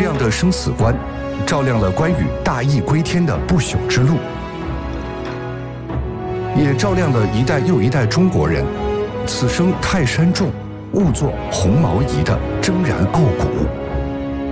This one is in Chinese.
这样的生死观，照亮了关羽大义归天的不朽之路，也照亮了一代又一代中国人此生泰山重，勿作红毛夷的铮然傲骨。